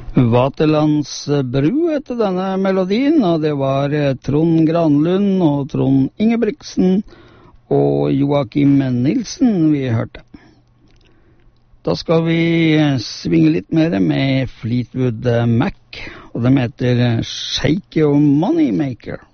Vaterlands bru heter denne melodien, og det var Trond Granlund og Trond Ingebrigtsen og Joakim Nilsen vi hørte. Da skal vi svinge litt mer med Fleetwood Mac, og de heter Shake Your Money Maker.